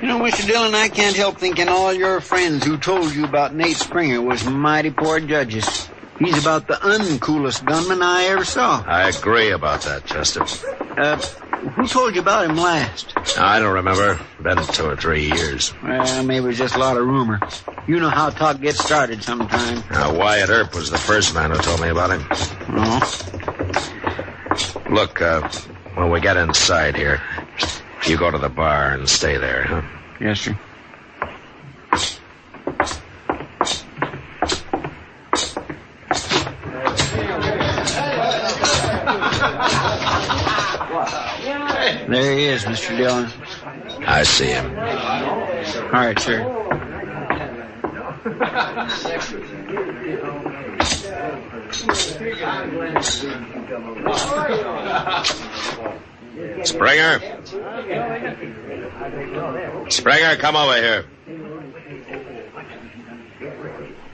You know, Mr. Dillon, I can't help thinking all your friends who told you about Nate Springer was mighty poor judges. He's about the uncoolest gunman I ever saw. I agree about that, Chester. Who told you about him last? I don't remember. Been 2 or 3 years. Well, maybe it was just a lot of rumor. You know how talk gets started sometime. Wyatt Earp was the first man who told me about him. Oh? Look, when we get inside here, you go to the bar and stay there, huh? Yes, sir. There he is, Mr. Dillon. I see him. All right, sir. Springer? Springer, come over here.